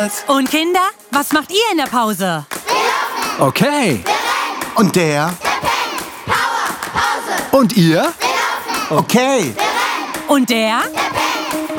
was? Und Kinder, was macht ihr in der Pause? Okay. Und der? Und ihr? Okay. Und der?